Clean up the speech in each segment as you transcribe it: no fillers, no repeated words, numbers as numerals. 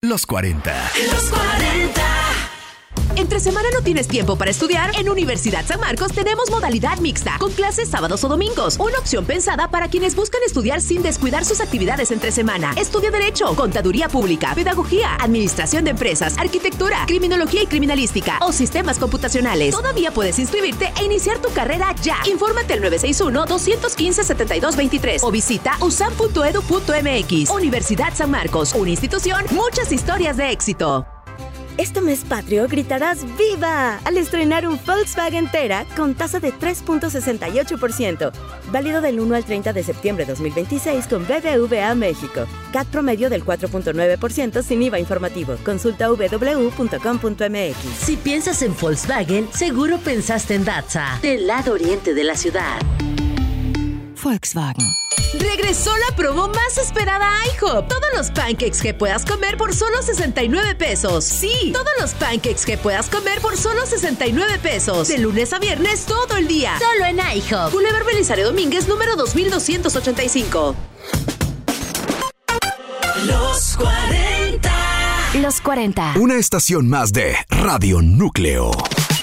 Los 40. Los 40. Entre semana no tienes tiempo para estudiar. En Universidad San Marcos tenemos modalidad mixta, con clases sábados o domingos. Una opción pensada para quienes buscan estudiar sin descuidar sus actividades entre semana. Estudia Derecho, Contaduría Pública, Pedagogía, Administración de Empresas, Arquitectura, Criminología y Criminalística o Sistemas Computacionales. Todavía puedes inscribirte e iniciar tu carrera ya. Infórmate al 961-215-7223 o visita usam.edu.mx. Universidad San Marcos, una institución, muchas historias de éxito. Este mes patrio gritarás ¡Viva! Al estrenar un Volkswagen Tera con tasa de 3.68%. Válido del 1 al 30 de septiembre de 2026 con BBVA México. CAT promedio del 4.9% sin IVA informativo. Consulta www.com.mx. Si piensas en Volkswagen, seguro pensaste en Datza, del lado oriente de la ciudad. Volkswagen. Regresó la promo más esperada a IHOP. Todos los pancakes que puedas comer por solo 69 pesos. Sí, todos los pancakes que puedas comer por solo 69 pesos. De lunes a viernes todo el día. Solo en IHOP. Boulevard Belisario Domínguez, número 2285. Los 40. Los 40. Una estación más de Radio Núcleo.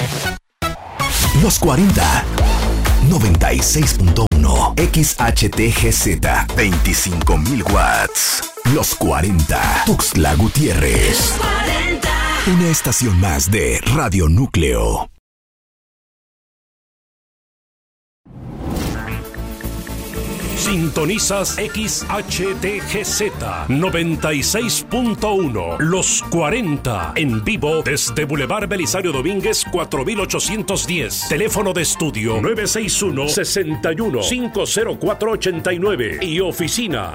Los 40. 96.1 XHTGZ 25,000 watts. Los 40. Tuxtla Gutiérrez. Los 40. Una estación más de Radio Núcleo. Sintonizas XHTGZ 96.1 Los 40 en vivo desde Boulevard Belisario Domínguez 4810. Teléfono de estudio 961-61-50489 y oficina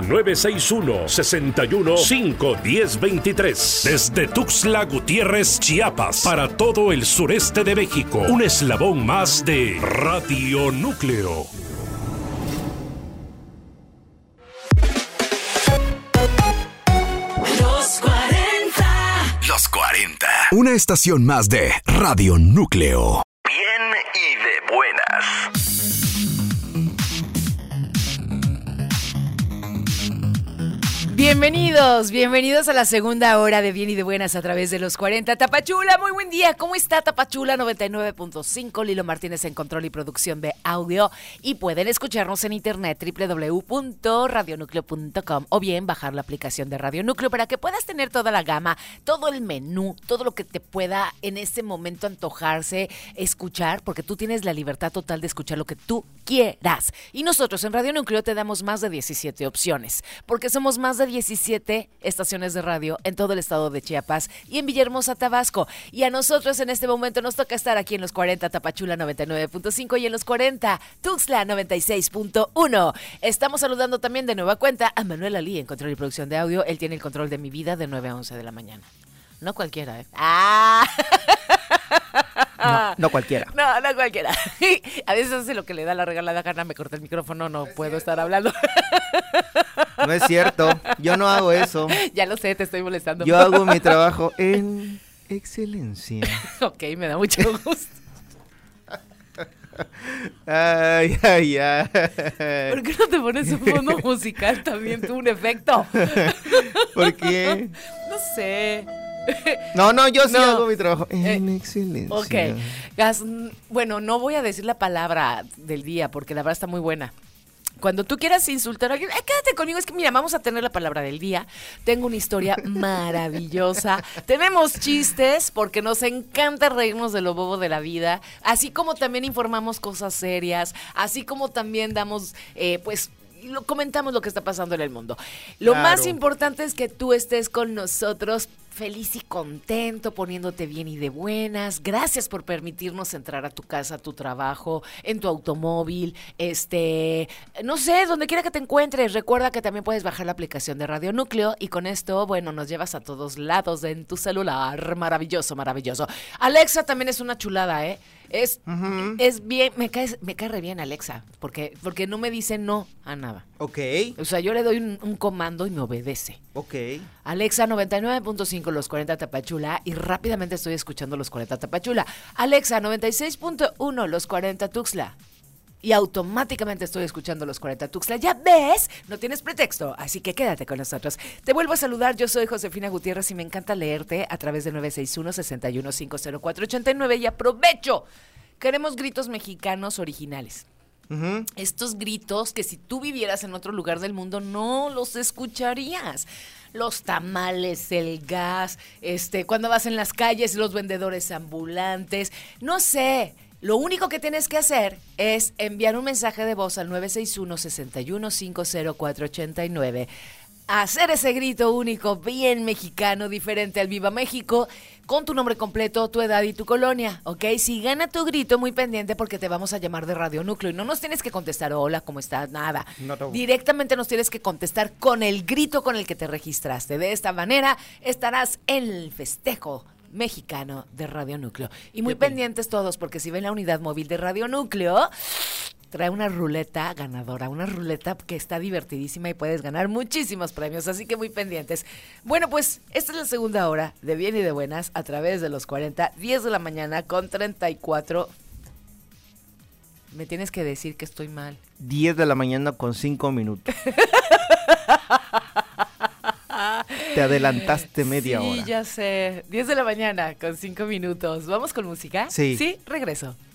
961-61-51023. Desde Tuxtla Gutiérrez, Chiapas, para todo el sureste de México. Un eslabón más de Radio Núcleo. Los 40. Una estación más de Radio Núcleo. Bien y de buenas. Bienvenidos a la segunda hora de Bien y de Buenas a través de los 40. Tapachula, muy buen día. ¿Cómo está Tapachula 99.5? Lilo Martínez en control y producción de audio. Y pueden escucharnos en internet www.radionucleo.com o bien bajar la aplicación de Radio Núcleo para que puedas tener toda la gama, todo el menú, todo lo que te pueda en este momento antojarse escuchar, porque tú tienes la libertad total de escuchar lo que tú quieras. Y nosotros en Radio Núcleo te damos más de 17 opciones, porque somos más de 17 estaciones de radio en todo el estado de Chiapas y en Villahermosa, Tabasco. Y a nosotros en este momento nos toca estar aquí en los 40 Tapachula 99.5 y en los 40 Tuxtla 96.1. Estamos saludando también de nueva cuenta a Manuel Ali en control y producción de audio. Él tiene el control de mi vida de 9 a 11 de la mañana. No cualquiera, ¿eh? ¡Ah! No cualquiera. No cualquiera. A veces hace lo que le da la regalada gana, me corta el micrófono, no puedo estar hablando. No es cierto, yo no hago eso. Ya lo sé, te estoy molestando. Yo hago mi trabajo en excelencia. Ok, me da mucho gusto. Ay. ¿Por qué no te pones un fondo musical también tú, un efecto? ¿Por qué? No sé. No, yo sí hago mi trabajo en excelencia. Ok. Bueno, no voy a decir la palabra del día porque la verdad está muy buena. Cuando tú quieras insultar a alguien, quédate conmigo, es que mira, vamos a tener la palabra del día. Tengo una historia maravillosa. Tenemos chistes porque nos encanta reírnos de lo bobo de la vida, así como también informamos cosas serias, así como también damos, comentamos lo que está pasando en el mundo. Lo más importante es que tú estés con nosotros feliz y contento, poniéndote bien y de buenas. Gracias por permitirnos entrar a tu casa, a tu trabajo, en tu automóvil, no sé, donde quiera que te encuentres. Recuerda que también puedes bajar la aplicación de Radio Núcleo y con esto, nos llevas a todos lados en tu celular. Maravilloso. Alexa también es una chulada, ¿eh? Es bien, me cae re bien Alexa, porque no me dice no a nada. Ok. O sea, yo le doy un comando y me obedece. Ok. Alexa 99.5 los 40 Tapachula y rápidamente estoy escuchando los 40 Tapachula. Alexa 96.1 los 40 Tuxtla. y automáticamente estoy escuchando los 40 Tuxtla. Ya ves, no tienes pretexto, así que quédate con nosotros. Te vuelvo a saludar, yo soy Josefina Gutiérrez y me encanta leerte a través de 961-61-504-89 y aprovecho. Queremos gritos mexicanos originales. Estos gritos que si tú vivieras en otro lugar del mundo no los escucharías. Los tamales, el gas, cuando vas en las calles, los vendedores ambulantes, no sé. Lo único que tienes que hacer es enviar un mensaje de voz al 961-61-504-89. Hacer ese grito único, bien mexicano, diferente al Viva México, con tu nombre completo, tu edad y tu colonia, ¿ok? Si gana tu grito, muy pendiente porque te vamos a llamar de Radio Núcleo y no nos tienes que contestar, hola, ¿cómo estás? Nada. Directamente nos tienes que contestar con el grito con el que te registraste. De esta manera estarás en el festejo mexicano de Radio Núcleo. Y muy pendientes todos porque si ven la unidad móvil de Radio Núcleo, trae una ruleta ganadora, una ruleta que está divertidísima y puedes ganar muchísimos premios, así que muy pendientes. Bueno, pues esta es la segunda hora de Bien y de Buenas a través de los 40, 10 de la mañana con 34. Me tienes que decir que estoy mal. 10 de la mañana con 5 minutos. Te adelantaste media hora. Sí, ya sé. 10 de la mañana con 5 minutos. ¿Vamos con música? Sí. Sí, regreso.